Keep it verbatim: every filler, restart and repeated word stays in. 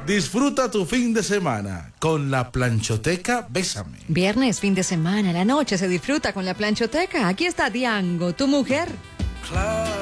Disfruta tu fin de semana con la Planchoteca Bésame. Viernes, fin de semana, la noche se disfruta con la Planchoteca. Aquí está Diango, tu mujer.